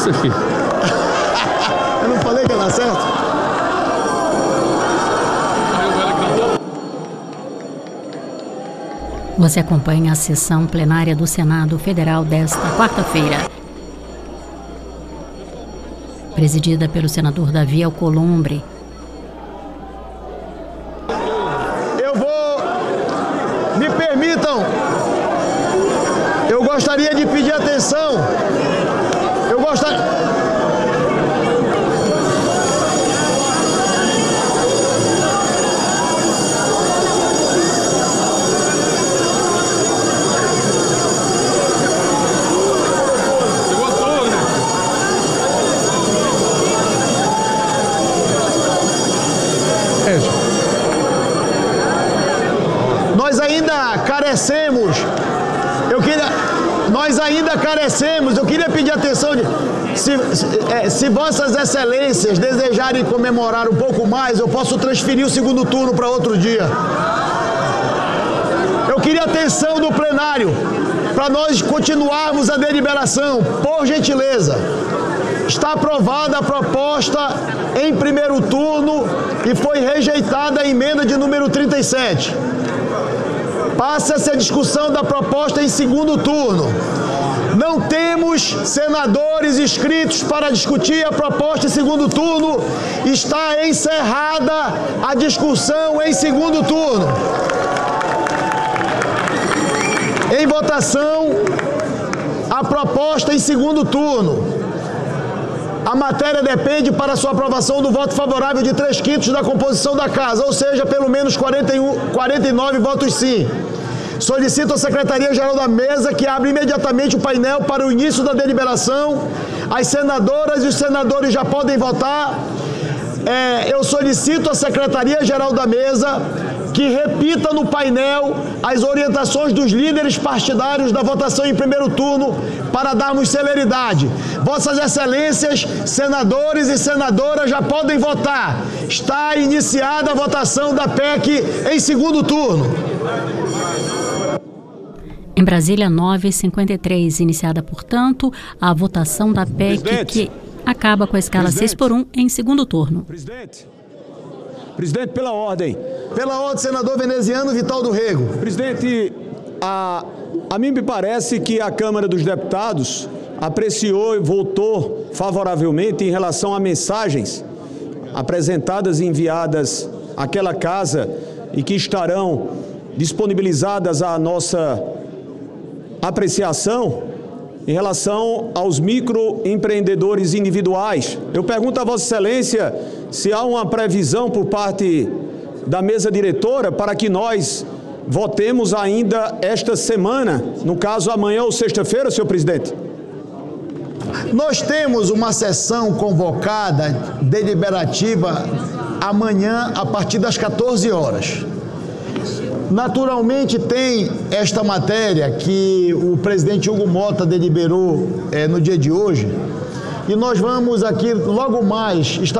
certo, filho. Eu não falei que ia dar certo? Você acompanha a sessão plenária do Senado Federal desta quarta-feira, presidida pelo senador Davi Alcolumbre. Me permitam, eu gostaria de pedir atenção. Nós ainda carecemos, eu queria pedir atenção, se vossas excelências desejarem comemorar um pouco mais, eu posso transferir o segundo turno para outro dia. Eu queria atenção do plenário, para nós continuarmos a deliberação, por gentileza. Está aprovada a proposta em primeiro turno e foi rejeitada a emenda de número 37. Passa-se a discussão da proposta em segundo turno. Não temos senadores inscritos para discutir a proposta em segundo turno. Está encerrada a discussão em segundo turno. Em votação, a proposta em segundo turno. A matéria depende para sua aprovação do voto favorável de 3/5 da composição da Casa, ou seja, pelo menos 49 votos sim. Solicito à Secretaria-Geral da Mesa que abra imediatamente o painel para o início da deliberação. As senadoras e os senadores já podem votar. Eu solicito à Secretaria-Geral da Mesa que repita no painel as orientações dos líderes partidários da votação em primeiro turno para darmos celeridade. Vossas Excelências, senadores e senadoras já podem votar. Está iniciada a votação da PEC em segundo turno. Em Brasília, 9h53, iniciada, portanto, a votação da PEC, que acaba com a escala 6x1 em segundo turno. Presidente, pela ordem. Pela ordem, senador veneziano Vital do Rego. Presidente, a mim me parece que a Câmara dos Deputados apreciou e votou favoravelmente em relação a mensagens apresentadas e enviadas àquela casa e que estarão disponibilizadas à nossa apreciação em relação aos microempreendedores individuais. Eu pergunto a Vossa Excelência se há uma previsão por parte da mesa diretora para que nós votemos ainda esta semana, no caso amanhã ou sexta-feira, senhor presidente. Nós temos uma sessão convocada deliberativa amanhã a partir das 14 horas. Naturalmente tem esta matéria que o presidente Hugo Mota deliberou no dia de hoje, e nós vamos aqui logo mais